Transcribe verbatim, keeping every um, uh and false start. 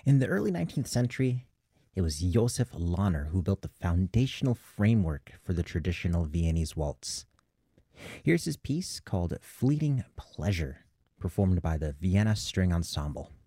In the early nineteenth century, it was Josef Lahner who built the foundational framework for the traditional Viennese waltz. Here's his piece called Fleeting Pleasure, performed by the Vienna String Ensemble.